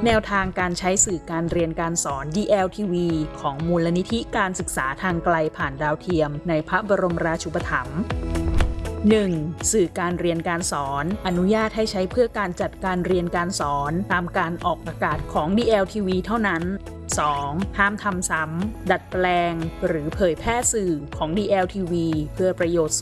แนวทางการใช้สื่อการเรียนการสอน DLTV ของมูลนิธิการศึกษาทางไกลผ่านดาวเทียมในพระบรมราชูปถัมภ์ 1. สื่อการเรียนการสอนอนุญาตให้ใช้เพื่อการจัดการเรียนการสอนตามการออกอากาศของ DLTV เท่านั้น 2. ห้ามทำซ้ำดัดแปลงหรือเผยแพร่สื่อของ DLTV เพื่อประโยชน์